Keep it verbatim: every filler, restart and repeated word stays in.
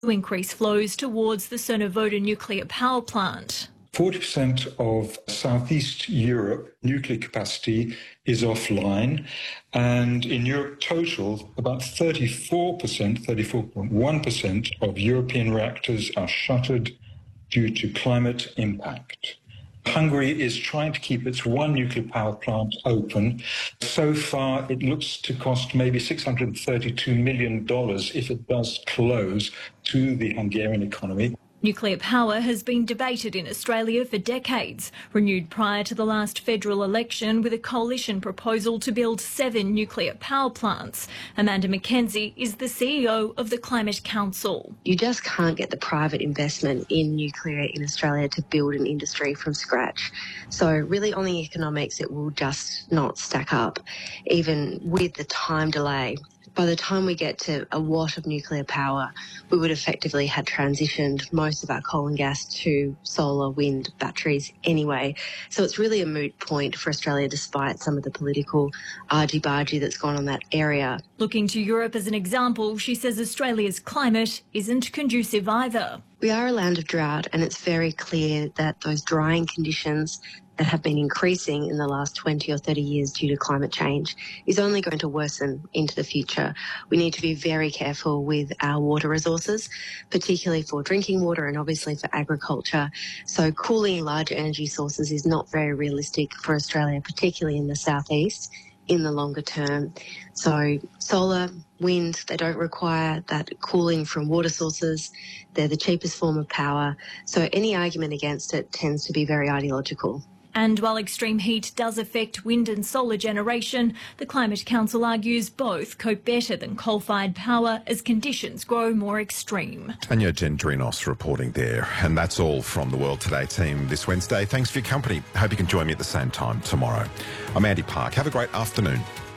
to increase flows towards the Cernavodă nuclear power plant. forty percent of Southeast Europe nuclear capacity is offline, and in Europe total, about thirty-four percent, thirty-four point one percent of European reactors are shuttered due to climate impact. Hungary is trying to keep its one nuclear power plant open. So far, it looks to cost maybe six hundred thirty-two million dollars if it does close to the Hungarian economy. Nuclear power has been debated in Australia for decades, renewed prior to the last federal election with a coalition proposal to build seven nuclear power plants. Amanda McKenzie is the C E O of the Climate Council. You just can't get the private investment in nuclear in Australia to build an industry from scratch. So really on the economics, it will just not stack up, even with the time delay. By the time we get to a watt of nuclear power, we would effectively have transitioned most of our coal and gas to solar, wind, batteries anyway. So it's really a moot point for Australia, despite some of the political argy-bargy that's gone on that area. Looking to Europe as an example, she says Australia's climate isn't conducive either. We are a land of drought, and it's very clear that those drying conditions that have been increasing in the last twenty or thirty years due to climate change is only going to worsen into the future. We need to be very careful with our water resources, particularly for drinking water and obviously for agriculture. So cooling large energy sources is not very realistic for Australia, particularly in the southeast, in the longer term. So solar, wind, they don't require that cooling from water sources. They're the cheapest form of power. So any argument against it tends to be very ideological. And while extreme heat does affect wind and solar generation, the Climate Council argues both cope better than coal-fired power as conditions grow more extreme. Tanya Gendrinos reporting there. And that's all from the World Today team this Wednesday. Thanks for your company. Hope you can join me at the same time tomorrow. I'm Andy Park. Have a great afternoon.